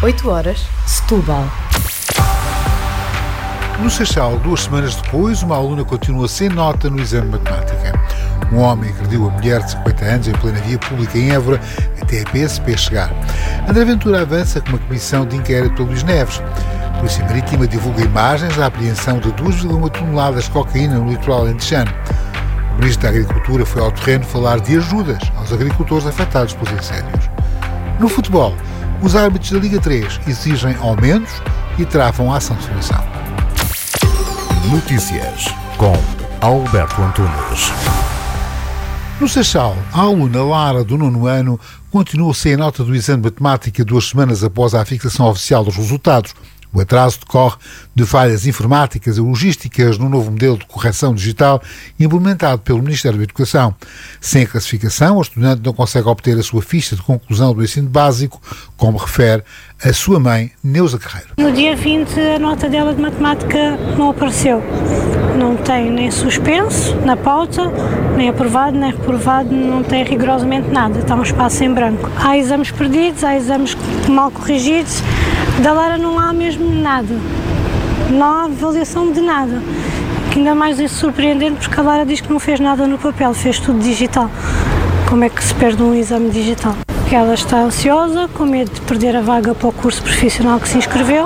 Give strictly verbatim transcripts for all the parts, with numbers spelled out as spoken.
oito horas, Setúbal. No Seixal, duas semanas depois, uma aluna continua sem nota no exame de matemática. Um homem agrediu a mulher de cinquenta anos em plena via pública em Évora até a P S P chegar. André Ventura avança com uma comissão de inquérito pelo Luís Neves. A Polícia Marítima divulga imagens da apreensão de duas vírgula uma toneladas de cocaína no litoral alentejano. O Ministro da Agricultura foi ao terreno falar de ajudas aos agricultores afetados pelos incêndios. No futebol, os árbitros da Liga três exigem aumentos e travam a ação de solução. Notícias com Alberto Antunes. No Seixal, a aluna Lara, do nono ano, continua sem a nota do exame de matemática duas semanas após a fixação oficial dos resultados. O atraso decorre de falhas informáticas e logísticas no novo modelo de correção digital implementado pelo Ministério da Educação. Sem a classificação, o estudante não consegue obter a sua ficha de conclusão do ensino básico, como refere a sua mãe, Neuza Carreiro. No dia vinte, a nota dela de matemática não apareceu. Não tem nem suspenso na pauta, nem aprovado, nem reprovado, não tem rigorosamente nada. Está um espaço em branco. Há exames perdidos, há exames mal corrigidos. Da Lara não há mesmo nada. Não há avaliação de nada. Que ainda mais é surpreendente porque a Lara diz que não fez nada no papel, fez tudo digital. Como é que se perde um exame digital? Porque ela está ansiosa, com medo de perder a vaga para o curso profissional que se inscreveu,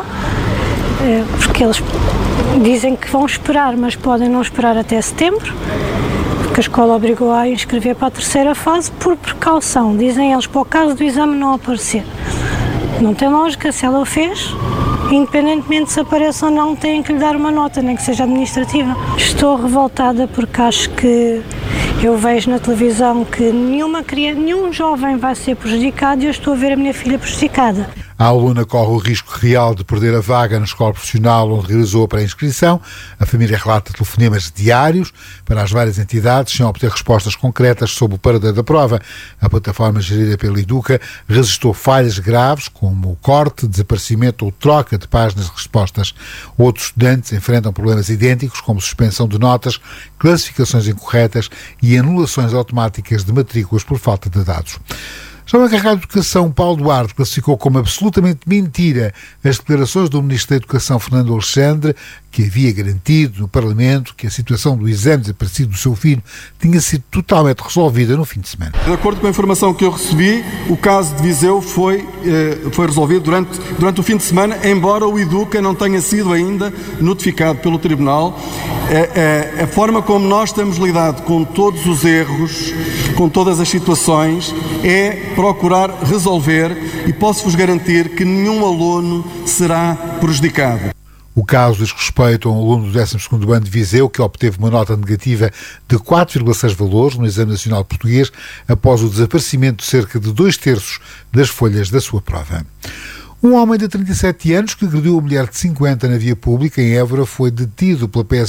porque eles dizem que vão esperar, mas podem não esperar até setembro, porque a escola obrigou a inscrever para a terceira fase por precaução. Dizem eles, para o caso do exame não aparecer. Não tem lógica, se ela o fez, independentemente se apareça ou não, têm que lhe dar uma nota, nem que seja administrativa. Estou revoltada porque acho que eu vejo na televisão que nenhuma criança, nenhum jovem vai ser prejudicado e eu estou a ver a minha filha prejudicada. A aluna corre o risco real de perder a vaga na escola profissional onde realizou a pré-inscrição. A família relata telefonemas diários para as várias entidades sem obter respostas concretas sobre o paradeiro da prova. A plataforma gerida pela Educa registrou falhas graves, como o corte, desaparecimento ou troca de páginas de respostas. Outros estudantes enfrentam problemas idênticos, como suspensão de notas, classificações incorretas e anulações automáticas de matrículas por falta de dados. Já o encarregado de Educação, Paulo Duarte, classificou como absolutamente mentira as declarações do Ministro da Educação, Fernando Alexandre, que havia garantido no Parlamento que a situação do exame desaparecido do seu filho tinha sido totalmente resolvida no fim de semana. De acordo com a informação que eu recebi, o caso de Viseu foi, eh, foi resolvido durante, durante o fim de semana, embora o Educa não tenha sido ainda notificado pelo Tribunal. Eh, eh, a forma como nós temos lidado com todos os erros, com todas as situações, é procurar resolver e posso-vos garantir que nenhum aluno será prejudicado. O caso diz respeito a um aluno do décimo segundo ano de Viseu que obteve uma nota negativa de quatro vírgula seis valores no Exame Nacional de Português após o desaparecimento de cerca de dois terços das folhas da sua prova. Um homem de trinta e sete anos que agrediu a mulher de cinquenta na via pública em Évora foi detido pela P S